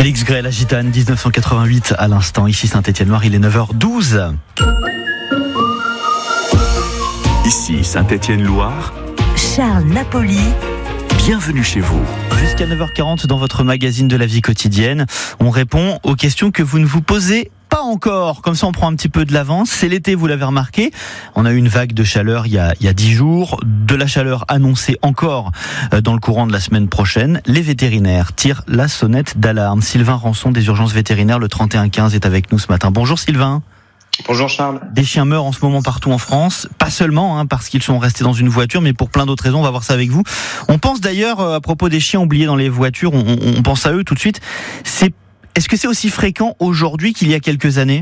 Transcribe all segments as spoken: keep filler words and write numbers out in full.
Félix Gray, la gitane, dix-neuf cent quatre-vingt-huit à l'instant, ici Saint-Étienne-Loire, il est neuf heures douze. Ici Saint-Étienne-Loire, Charles Napoli. bienvenue chez vous. Jusqu'à neuf heures quarante dans votre magazine de la vie quotidienne, on répond aux questions que vous ne vous posez pas encore. Comme ça, on prend un petit peu de l'avance. C'est l'été, vous l'avez remarqué. On a eu une vague de chaleur il y a, il y a dix jours. De la chaleur annoncée encore dans le courant de la semaine prochaine. Les vétérinaires tirent la sonnette d'alarme. Sylvain Rançon des urgences vétérinaires, le trente et un quinze, est avec nous ce matin. Bonjour Sylvain. Bonjour Charles. Des chiens meurent en ce moment partout en France, pas seulement hein, parce qu'ils sont restés dans une voiture, mais pour plein d'autres raisons, on va voir ça avec vous. On pense d'ailleurs, à propos des chiens oubliés dans les voitures, on, on pense à eux tout de suite. C'est, est-ce que c'est aussi fréquent aujourd'hui qu'il y a quelques années ?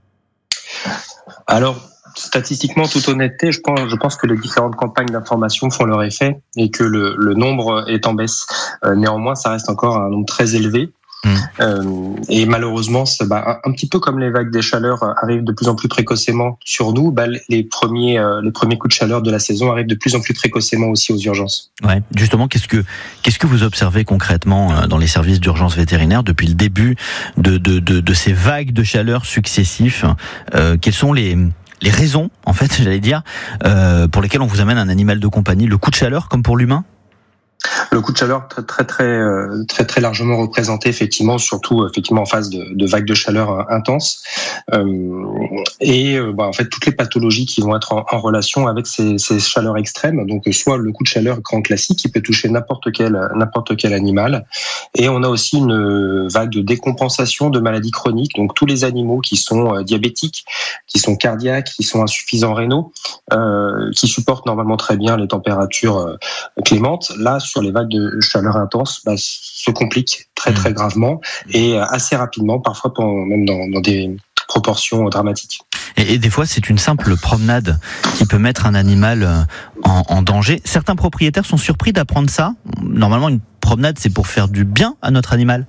Alors, statistiquement, toute honnêteté, je pense, je pense que les différentes campagnes d'information font leur effet et que le, le nombre est en baisse. Euh, néanmoins, ça reste encore un nombre très élevé. Mmh. Euh, et malheureusement, c'est, bah, un, un petit peu comme les vagues des chaleurs arrivent de plus en plus précocement sur nous, bah, les premiers, euh, les premiers coups de chaleur de la saison arrivent de plus en plus précocement aussi aux urgences. Ouais, justement, qu'est-ce que qu'est-ce que vous observez concrètement dans les services d'urgence vétérinaire depuis le début de de de, de ces vagues de chaleur successifs ? euh, Quelles sont les les raisons, en fait, j'allais dire, euh, pour lesquelles on vous amène un animal de compagnie ? Le coup de chaleur, comme pour l'humain ? Le coup de chaleur très très très très très largement représenté effectivement, surtout effectivement en phase de, de vagues de chaleur intenses, euh, et bah, en fait toutes les pathologies qui vont être en, en relation avec ces, ces chaleurs extrêmes. Donc soit le coup de chaleur grand classique qui peut toucher n'importe quel n'importe quel animal, et on a aussi une vague de décompensation de maladies chroniques. Donc tous les animaux qui sont diabétiques, qui sont cardiaques, qui sont insuffisants rénaux, euh, qui supportent normalement très bien les températures clémentes, là sur les vagues de chaleur intense, bah, se compliquent très très gravement et assez rapidement, parfois même dans, dans des proportions dramatiques. Et, et des fois, c'est une simple promenade qui peut mettre un animal en, en danger. Certains propriétaires sont surpris d'apprendre ça. Normalement, une promenade, c'est pour faire du bien à notre animal.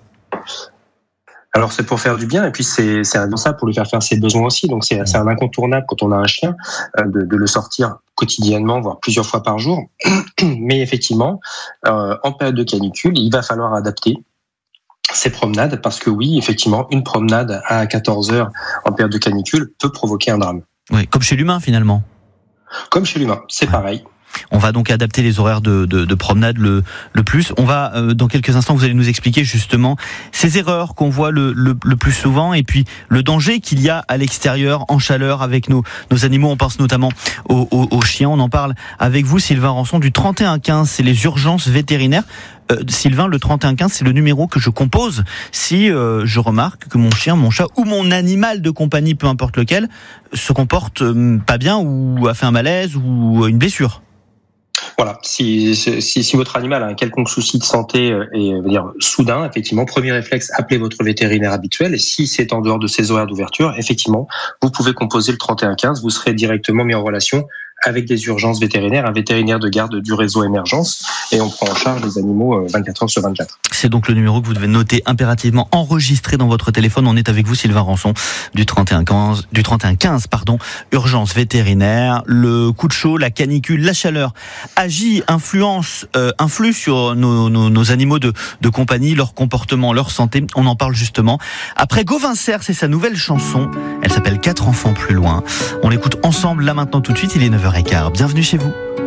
Alors c'est pour faire du bien et puis c'est c'est indispensable pour lui faire faire ses besoins aussi. Donc c'est c'est un incontournable quand on a un chien euh, de, de le sortir quotidiennement, voire plusieurs fois par jour. Mais effectivement, euh, en période de canicule, il va falloir adapter ces promenades parce que oui, effectivement, une promenade à quatorze heures en période de canicule peut provoquer un drame. Oui, comme chez l'humain finalement. Comme chez l'humain, c'est ouais. pareil. On va donc adapter les horaires de, de, de promenade le, le plus. On va, euh, dans quelques instants, vous allez nous expliquer justement ces erreurs qu'on voit le, le, le plus souvent et puis le danger qu'il y a à l'extérieur, en chaleur, avec nos, nos animaux. On pense notamment aux, aux, aux chiens. On en parle avec vous, Sylvain Rançon, du trente et un quinze. C'est les urgences vétérinaires. Euh, Sylvain, le trente et un quinze, c'est le numéro que je compose si euh, je remarque que mon chien, mon chat ou mon animal de compagnie, peu importe lequel, se comporte euh, pas bien ou a fait un malaise ou une blessure. Voilà, si, si, si votre animal a un quelconque souci de santé et veut dire soudain, effectivement, premier réflexe, appelez votre vétérinaire habituel. Et si c'est en dehors de ses horaires d'ouverture, effectivement, vous pouvez composer le trente et un quinze. Vous serez directement mis en relation avec des urgences vétérinaires, un vétérinaire de garde du réseau émergence, et on prend en charge les animaux vingt-quatre heures sur vingt-quatre. C'est donc le numéro que vous devez noter impérativement, enregistrer dans votre téléphone. On est avec vous, Sylvain Rançon, du trente et un quinze, du trente et un quinze, pardon, urgence vétérinaire. Le coup de chaud, la canicule, la chaleur agit, influence, euh, influe sur nos, nos, nos animaux de, de compagnie, leur comportement, leur santé. On en parle justement. Après Gauvin Serre, c'est sa nouvelle chanson. Elle s'appelle Quatre enfants plus loin. On l'écoute ensemble là maintenant tout de suite. Il est neuf heures quinze. Bienvenue chez vous.